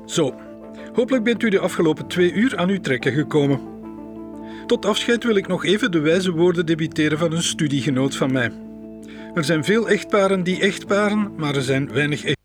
Zo, hopelijk bent u de afgelopen 2 uur aan uw trekken gekomen. Tot afscheid wil ik nog even de wijze woorden debiteren van een studiegenoot van mij. Er zijn veel echtparen die echt paren, maar er zijn weinig